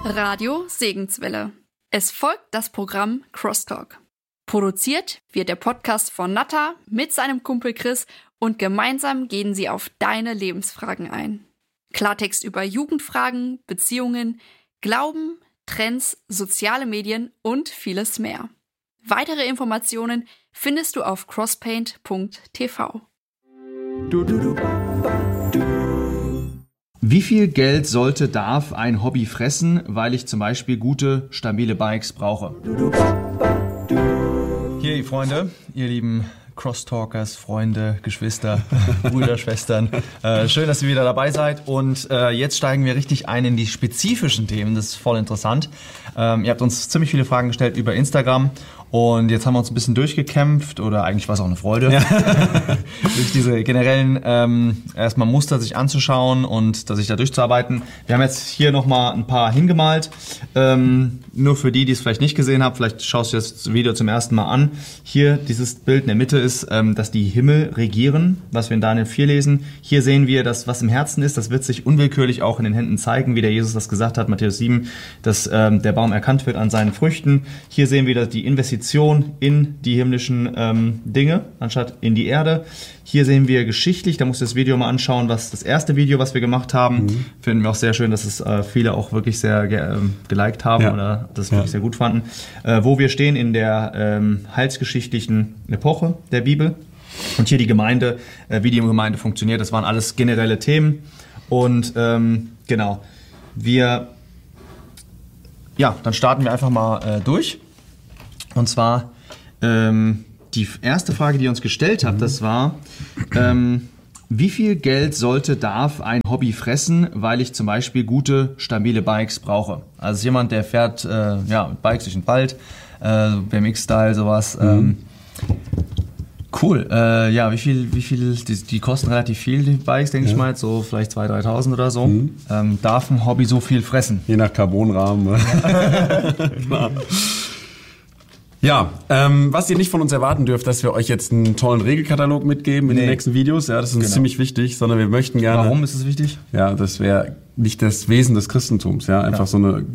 Radio Segenswelle. Es folgt das Programm Crosstalk. Produziert wird der Podcast von Natta mit seinem Kumpel Chris und gemeinsam gehen sie auf deine Lebensfragen ein. Klartext über Jugendfragen, Beziehungen, Glauben, Trends, soziale Medien und vieles mehr. Weitere Informationen findest du auf crosspaint.tv. Wie viel Geld darf ein Hobby fressen, weil ich zum Beispiel gute, stabile Bikes brauche? Hier, ihr Freunde, ihr lieben Crosstalkers, Freunde, Geschwister, Brüder, Schwestern. Schön, dass ihr wieder dabei seid. Und jetzt steigen wir richtig ein in die spezifischen Themen. Das ist voll interessant. Ihr habt uns ziemlich viele Fragen gestellt über Instagram. Und jetzt haben wir uns ein bisschen durchgekämpft, oder eigentlich war es auch eine Freude, durch diese generellen erstmal Muster sich anzuschauen und sich da durchzuarbeiten. Wir haben jetzt hier nochmal ein paar hingemalt. Nur für die es vielleicht nicht gesehen haben, vielleicht schaust du das Video zum ersten Mal an. Hier, dieses Bild in der Mitte ist, dass die Himmel regieren, was wir in Daniel 4 lesen. Hier sehen wir, dass was im Herzen ist, das wird sich unwillkürlich auch in den Händen zeigen, wie der Jesus das gesagt hat, Matthäus 7, dass der Baum erkannt wird an seinen Früchten. Hier sehen wir die Investition in die himmlischen Dinge, anstatt in die Erde. Hier sehen wir geschichtlich, da musst du das Video mal anschauen, was das erste Video, was wir gemacht haben. Finden wir auch sehr schön, dass es viele auch wirklich sehr geliked haben oder das wirklich sehr gut fanden. Wo wir stehen in der heilsgeschichtlichen Epoche der Bibel. Und hier die Gemeinde, wie die Gemeinde funktioniert, das waren alles generelle Themen. Und genau, dann starten wir einfach mal durch. Und zwar die erste Frage, die ihr uns gestellt habt, das war, wie viel Geld darf ein Hobby fressen, weil ich zum Beispiel gute, stabile Bikes brauche? Also jemand, der fährt mit Bikes durch den Wald, BMX-Style, sowas. Cool. Wie viel? Die kosten relativ viel, die Bikes, denke ich mal, jetzt so vielleicht 2.000, 3.000 oder so. Darf ein Hobby so viel fressen? Je nach Carbonrahmen. Klar. Ja, was ihr nicht von uns erwarten dürft, dass wir euch jetzt einen tollen Regelkatalog mitgeben in den nächsten Videos. Ja, das ist uns ziemlich wichtig, sondern wir möchten gerne... Warum ist es wichtig? Ja, das wäre nicht das Wesen des Christentums. Ja, einfach so eine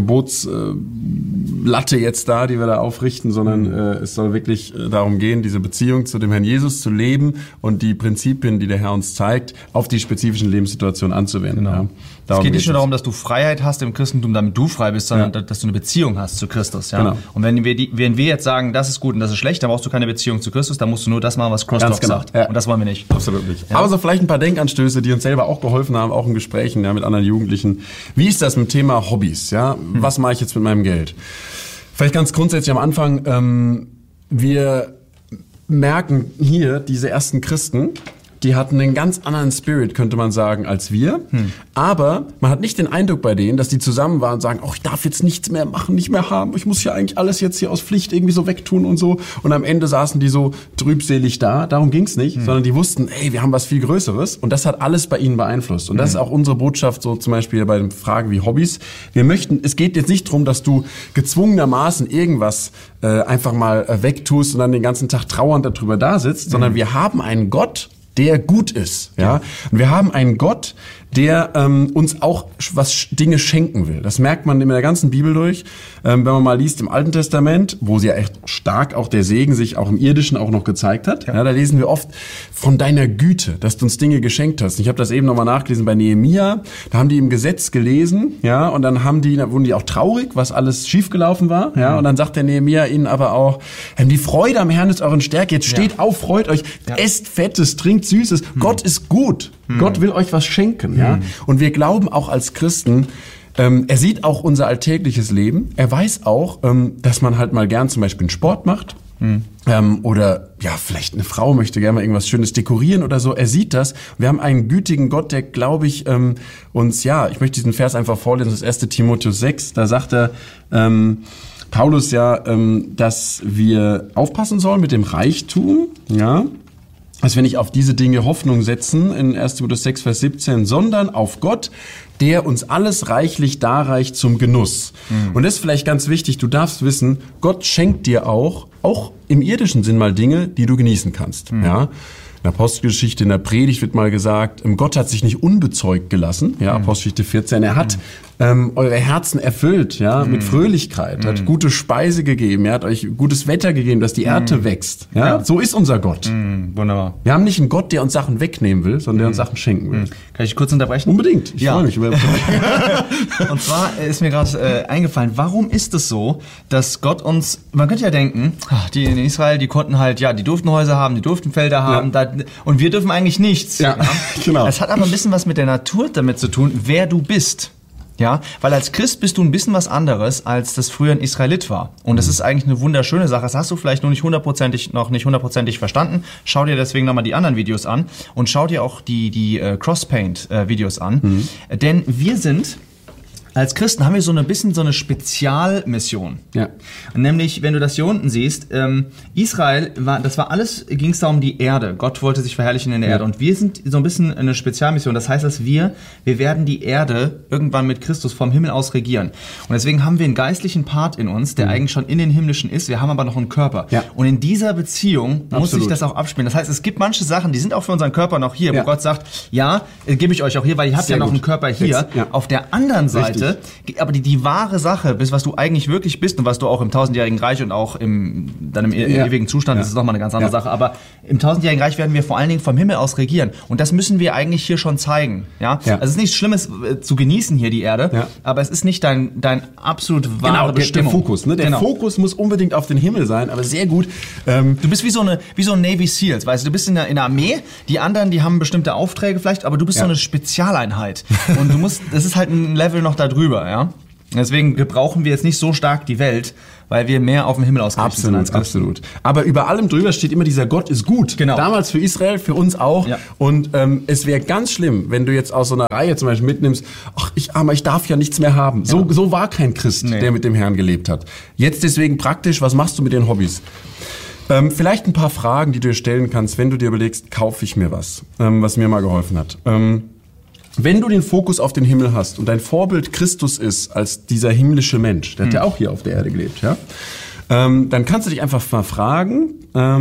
Gebotslatte jetzt da, die wir da aufrichten, sondern es soll wirklich darum gehen, diese Beziehung zu dem Herrn Jesus zu leben und die Prinzipien, die der Herr uns zeigt, auf die spezifischen Lebenssituationen anzuwenden. Genau. Ja. Es geht nicht nur darum, dass du Freiheit hast im Christentum, damit du frei bist, sondern dass du eine Beziehung hast zu Christus. Ja? Genau. Und wenn wir jetzt sagen, das ist gut und das ist schlecht, dann brauchst du keine Beziehung zu Christus, dann musst du nur das machen, was Crosstalk sagt. Ja. Und das wollen wir nicht. Absolut nicht. Ja. Aber so vielleicht ein paar Denkanstöße, die uns selber auch geholfen haben, auch in Gesprächen mit anderen Jugendlichen. Wie ist das mit dem Thema Hobbys? Ja? Was mache ich jetzt mit meinem Geld? Vielleicht ganz grundsätzlich am Anfang, wir merken hier, diese ersten Christen, die hatten einen ganz anderen Spirit, könnte man sagen, als wir. Aber man hat nicht den Eindruck bei denen, dass die zusammen waren und sagen, ich darf jetzt nichts mehr machen, nicht mehr haben. Ich muss ja eigentlich alles jetzt hier aus Pflicht irgendwie so wegtun und so. Und am Ende saßen die so trübselig da. Darum ging's nicht, sondern die wussten, wir haben was viel Größeres. Und das hat alles bei ihnen beeinflusst. Und das ist auch unsere Botschaft, so zum Beispiel bei den Fragen wie Hobbys. Es geht jetzt nicht darum, dass du gezwungenermaßen irgendwas einfach mal wegtust und dann den ganzen Tag trauernd darüber da sitzt, sondern wir haben einen Gott, der gut ist, ja. Und wir haben einen Gott, der uns auch Dinge schenken will. Das merkt man in der ganzen Bibel durch. Wenn man mal liest im Alten Testament, wo sie ja echt stark auch der Segen sich auch im Irdischen auch noch gezeigt hat, da lesen wir oft von deiner Güte, dass du uns Dinge geschenkt hast. Ich habe das eben nochmal nachgelesen bei Nehemia. Da haben die im Gesetz gelesen, und dann wurden die auch traurig, was alles schiefgelaufen war, und dann sagt der Nehemia ihnen aber auch, die Freude am Herrn ist euren Stärke. Jetzt steht auf, freut euch, esst Fettes, trinkt Süßes. Gott ist gut. Gott will euch was schenken, Und wir glauben auch als Christen, er sieht auch unser alltägliches Leben. Er weiß auch, dass man halt mal gern zum Beispiel einen Sport macht. Oder vielleicht eine Frau möchte gerne mal irgendwas Schönes dekorieren oder so. Er sieht das. Wir haben einen gütigen Gott, der, glaube ich, uns, ich möchte diesen Vers einfach vorlesen, das 1. Timotheus 6, da sagt er, Paulus dass wir aufpassen sollen mit dem Reichtum, dass wir nicht auf diese Dinge Hoffnung setzen, in 1. Timotheus 6, Vers 17, sondern auf Gott, der uns alles reichlich darreicht zum Genuss. Und das ist vielleicht ganz wichtig, du darfst wissen, Gott schenkt dir auch im irdischen Sinn mal Dinge, die du genießen kannst. In der Apostelgeschichte, in der Predigt wird mal gesagt, Gott hat sich nicht unbezeugt gelassen. Apostelgeschichte 14, er hat eure Herzen erfüllt, ja, mit Fröhlichkeit, hat gute Speise gegeben, er hat euch gutes Wetter gegeben, dass die Ernte wächst. Ja? So ist unser Gott. Wunderbar. Wir haben nicht einen Gott, der uns Sachen wegnehmen will, sondern der uns Sachen schenken will. Kann ich kurz unterbrechen? Unbedingt. Ich freue mich. Und zwar ist mir gerade eingefallen, warum ist es so, dass Gott uns, man könnte ja denken, die in Israel, die konnten halt, die durften Häuser haben, die durften Felder haben, und wir dürfen eigentlich nichts. Ja, genau. Das hat aber ein bisschen was mit der Natur damit zu tun, wer du bist. Ja, weil als Christ bist du ein bisschen was anderes, als das früher ein Israelit war. Und das ist eigentlich eine wunderschöne Sache. Das hast du vielleicht noch nicht hundertprozentig verstanden. Schau dir deswegen nochmal die anderen Videos an und schau dir auch die Crosspaint-Videos an. Denn wir sind... Als Christen haben wir so eine Spezialmission. Ja. Nämlich, wenn du das hier unten siehst, Israel ging es da um die Erde. Gott wollte sich verherrlichen in der Erde. Und wir sind so ein bisschen eine Spezialmission. Das heißt, dass wir werden die Erde irgendwann mit Christus vom Himmel aus regieren. Und deswegen haben wir einen geistlichen Part in uns, der eigentlich schon in den himmlischen ist. Wir haben aber noch einen Körper. Ja. Und in dieser Beziehung muss sich das auch abspielen. Das heißt, es gibt manche Sachen, die sind auch für unseren Körper noch hier, wo Gott sagt, gebe ich euch auch hier, weil ihr habt noch einen Körper hier. Auf der anderen Seite, aber die wahre Sache, was du eigentlich wirklich bist und was du auch im 1000-jährigen Reich und auch im ewigen Zustand, das ist nochmal eine ganz andere Sache, aber im 1000-jährigen Reich werden wir vor allen Dingen vom Himmel aus regieren und das müssen wir eigentlich hier schon zeigen. Ja? Also es ist nichts Schlimmes zu genießen hier die Erde, aber es ist nicht dein absolut wahre Bestimmung. Der Fokus, ne? Der Fokus muss unbedingt auf den Himmel sein, aber sehr gut. Du bist wie so ein Navy Seals, weißt du, bist in der Armee, die anderen, die haben bestimmte Aufträge vielleicht, aber du bist so eine Spezialeinheit und das ist halt ein Level noch da drüber, ja. Deswegen gebrauchen wir jetzt nicht so stark die Welt, weil wir mehr auf dem Himmel ausgerichtet sind als Christen. Absolut. Aber über allem drüber steht immer dieser Gott ist gut. Genau. Damals für Israel, für uns auch. Ja. Und es wäre ganz schlimm, wenn du jetzt aus so einer Reihe zum Beispiel mitnimmst, ach, ich darf ja nichts mehr haben. So war kein Christ, der mit dem Herrn gelebt hat. Jetzt deswegen praktisch, was machst du mit den Hobbys? Vielleicht ein paar Fragen, die du dir stellen kannst, wenn du dir überlegst, kaufe ich mir was mir mal geholfen hat. Wenn du den Fokus auf den Himmel hast und dein Vorbild Christus ist als dieser himmlische Mensch, der hat ja auch hier auf der Erde gelebt, ja, dann kannst du dich einfach mal fragen,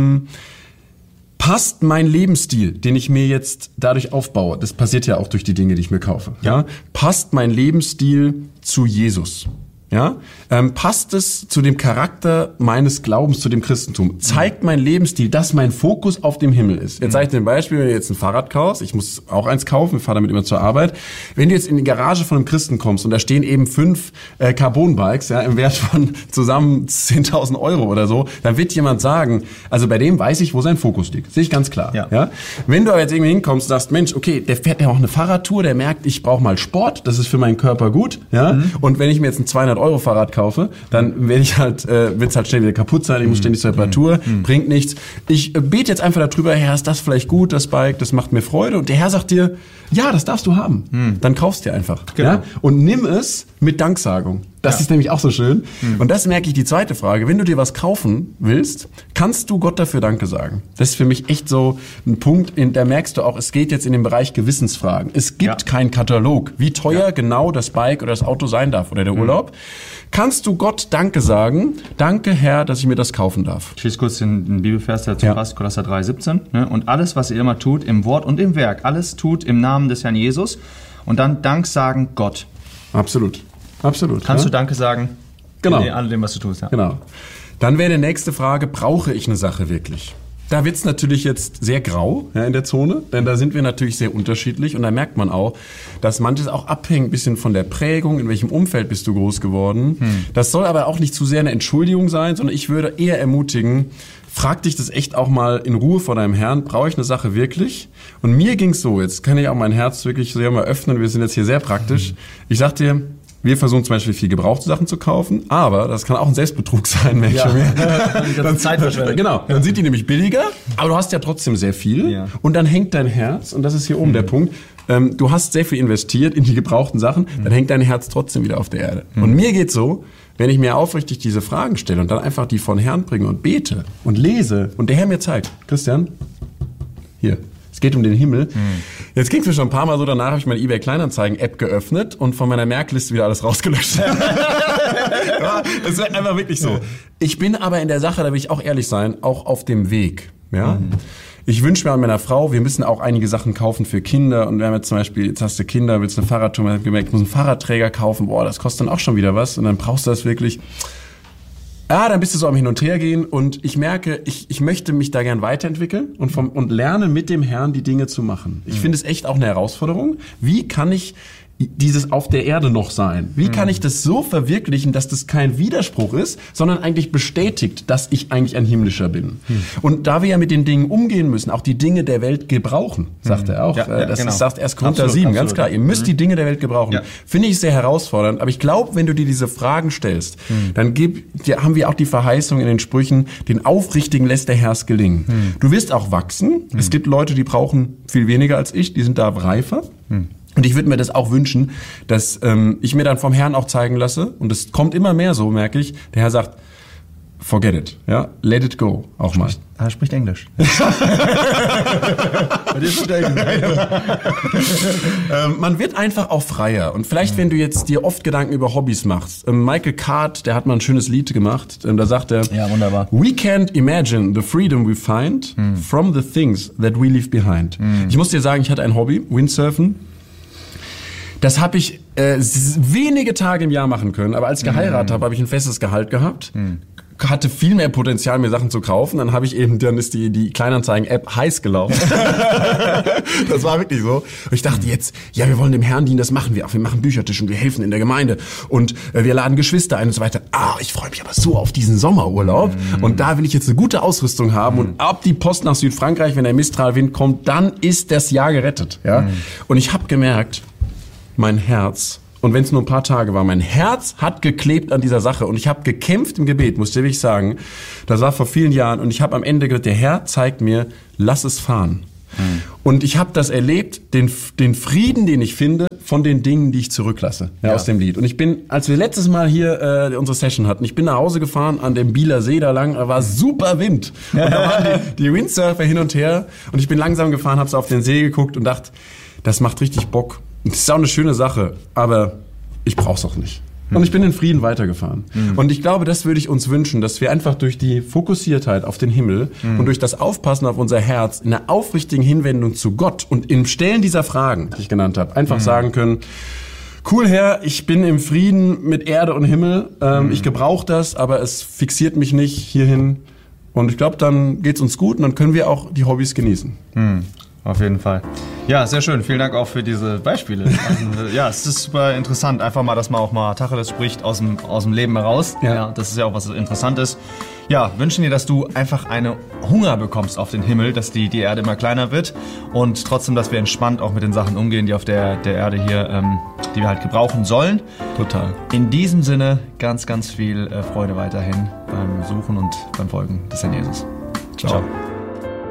passt mein Lebensstil, den ich mir jetzt dadurch aufbaue, das passiert ja auch durch die Dinge, die ich mir kaufe, ja, passt mein Lebensstil zu Jesus? Ja, passt es zu dem Charakter meines Glaubens, zu dem Christentum? Zeigt mein Lebensstil, dass mein Fokus auf dem Himmel ist? Jetzt sage ich dir ein Beispiel, wenn du jetzt ein Fahrrad kaufst, ich muss auch eins kaufen, ich fahre damit immer zur Arbeit. Wenn du jetzt in die Garage von einem Christen kommst und da stehen eben 5 Carbon-Bikes, ja, im Wert von zusammen 10.000 Euro oder so, dann wird jemand sagen, also bei dem weiß ich, wo sein Fokus liegt. Sehe ich ganz klar. Ja? Wenn du aber jetzt irgendwie hinkommst und sagst, Mensch, okay, der fährt ja auch eine Fahrradtour, der merkt, ich brauche mal Sport, das ist für meinen Körper gut. Ja? Und wenn ich mir jetzt ein 200 Euro Fahrrad kaufe, dann werde ich wird's halt schnell wieder kaputt sein, ich muss ständig zur Reparatur, bringt nichts. Ich bete jetzt einfach darüber, Herr, ist das vielleicht gut, das Bike, das macht mir Freude. Und der Herr sagt dir, ja, das darfst du haben. Dann kaufst dir einfach. Genau. Ja? Und nimm es mit Danksagung. Das ist nämlich auch so schön. Und das merke ich, die zweite Frage. Wenn du dir was kaufen willst, kannst du Gott dafür Danke sagen. Das ist für mich echt so ein Punkt, da merkst du auch, es geht jetzt in den Bereich Gewissensfragen. Es gibt keinen Katalog, wie teuer genau das Bike oder das Auto sein darf oder der Urlaub. Kannst du Gott Danke sagen? Danke, Herr, dass ich mir das kaufen darf. Ich lese kurz den Bibelvers, der dazu passt, Kolosser 3,17. Ne? Und alles, was ihr immer tut, im Wort und im Werk, alles tut im Namen des Herrn Jesus und dann Dank sagen Gott. Absolut. Kannst du Danke sagen? Genau. In all dem, was du tust. Ja. Genau. Dann wäre die nächste Frage, brauche ich eine Sache wirklich? Da wird's natürlich jetzt sehr grau in der Zone, denn da sind wir natürlich sehr unterschiedlich und da merkt man auch, dass manches auch abhängt ein bisschen von der Prägung, in welchem Umfeld bist du groß geworden. Das soll aber auch nicht zu sehr eine Entschuldigung sein, sondern ich würde eher ermutigen, frag dich das echt auch mal in Ruhe vor deinem Herrn, brauche ich eine Sache wirklich? Und mir ging's so, jetzt kann ich auch mein Herz wirklich sehr mal öffnen, wir sind jetzt hier sehr praktisch. Ich sag dir, wir versuchen zum Beispiel viel gebrauchte Sachen zu kaufen, aber das kann auch ein Selbstbetrug sein, merke ich mir. Dann Zeitverschwendung. Genau, dann sind die nämlich billiger, aber du hast ja trotzdem sehr viel und dann hängt dein Herz, und das ist hier oben der Punkt, du hast sehr viel investiert in die gebrauchten Sachen, dann hängt dein Herz trotzdem wieder auf der Erde. Und mir geht's so, wenn ich mir aufrichtig diese Fragen stelle und dann einfach die von Herrn bringe und bete und lese und der Herr mir zeigt, Christian, hier, es geht um den Himmel. Jetzt ging es mir schon ein paar Mal so, danach habe ich meine eBay Kleinanzeigen-App geöffnet und von meiner Merkliste wieder alles rausgelöscht. Ja, das ist einfach wirklich so. Ich bin aber in der Sache, da will ich auch ehrlich sein, auch auf dem Weg. Ja? Ich wünsche mir an meiner Frau, wir müssen auch einige Sachen kaufen für Kinder. Und wir haben jetzt zum Beispiel, jetzt hast du Kinder, willst eine Fahrradtour, ich habe gemerkt, ich muss einen Fahrradträger kaufen. Boah, das kostet dann auch schon wieder was. Und dann brauchst du das wirklich. Ja, dann bist du so am Hin und Her gehen. Und ich merke, ich möchte mich da gern weiterentwickeln und lerne mit dem Herrn die Dinge zu machen. Ich finde es echt auch eine Herausforderung. Wie kann ich dieses auf der Erde noch sein? Wie kann ich das so verwirklichen, dass das kein Widerspruch ist, sondern eigentlich bestätigt, dass ich eigentlich ein Himmlischer bin? Und da wir ja mit den Dingen umgehen müssen, auch die Dinge der Welt gebrauchen, sagt er auch. Das genau. Sagt 1. Korinther 7, absolut. Ganz klar. Ihr müsst die Dinge der Welt gebrauchen. Ja. Finde ich sehr herausfordernd. Aber ich glaube, wenn du dir diese Fragen stellst, dann haben wir auch die Verheißung in den Sprüchen, den Aufrichtigen lässt der Herr gelingen. Du wirst auch wachsen. Es gibt Leute, die brauchen viel weniger als ich, die sind da reifer. Und ich würde mir das auch wünschen, dass ich mir dann vom Herrn auch zeigen lasse, und es kommt immer mehr so, merke ich, der Herr sagt, forget it, ja, let it go, auch mal. Er spricht Englisch. Man wird einfach auch freier. Und vielleicht, wenn du jetzt dir oft Gedanken über Hobbys machst. Michael Card, der hat mal ein schönes Lied gemacht. Da sagt er, ja, wunderbar. We can't imagine the freedom we find from the things that we leave behind. Ich muss dir sagen, ich hatte ein Hobby, Windsurfen. Das habe ich wenige Tage im Jahr machen können. Aber als ich geheiratet habe, habe ich ein festes Gehalt gehabt. Hatte viel mehr Potenzial, mir Sachen zu kaufen. Dann ist die Kleinanzeigen-App heiß gelaufen. Das war wirklich so. Und ich dachte jetzt, ja, wir wollen dem Herrn dienen, das machen wir auch. Wir machen Büchertisch und wir helfen in der Gemeinde. Und wir laden Geschwister ein und so weiter. Ich freue mich aber so auf diesen Sommerurlaub. Und da will ich jetzt eine gute Ausrüstung haben. Und ab die Post nach Südfrankreich, wenn der Mistralwind kommt, dann ist das Jahr gerettet. Ja? Und ich habe gemerkt, mein Herz, und wenn es nur ein paar Tage war, mein Herz hat geklebt an dieser Sache. Und ich habe gekämpft im Gebet, muss ich wirklich sagen. Das war vor vielen Jahren. Und ich habe am Ende gesagt, der Herr zeigt mir, lass es fahren. Und ich habe das erlebt, den Frieden, den ich finde, von den Dingen, die ich zurücklasse aus dem Lied. Und ich bin, als wir letztes Mal hier unsere Session hatten, ich bin nach Hause gefahren an dem Bieler See da lang, da war super Wind. Und da waren die Windsurfer hin und her. Und ich bin langsam gefahren, habe so auf den See geguckt und dachte, das macht richtig Bock. Das ist auch eine schöne Sache, aber ich brauch's auch nicht. Und ich bin in Frieden weitergefahren. Und ich glaube, das würde ich uns wünschen, dass wir einfach durch die Fokussiertheit auf den Himmel und durch das Aufpassen auf unser Herz in einer aufrichtigen Hinwendung zu Gott und im Stellen dieser Fragen, die ich genannt habe, einfach sagen können, cool, Herr, ich bin im Frieden mit Erde und Himmel. Ich gebrauche das, aber es fixiert mich nicht hierhin. Und ich glaube, dann geht's uns gut und dann können wir auch die Hobbys genießen. Auf jeden Fall. Ja, sehr schön. Vielen Dank auch für diese Beispiele. Also, ja, es ist super interessant. Einfach mal, dass man auch mal Tacheles spricht aus dem Leben heraus. Ja, das ist ja auch was Interessantes. Ja, wünschen dir, dass du einfach eine Hunger bekommst auf den Himmel, dass die Erde immer kleiner wird und trotzdem, dass wir entspannt auch mit den Sachen umgehen, die auf der Erde hier, die wir halt gebrauchen sollen. Total. In diesem Sinne ganz, ganz viel Freude weiterhin beim Suchen und beim Folgen des Herrn Jesus. Ciao.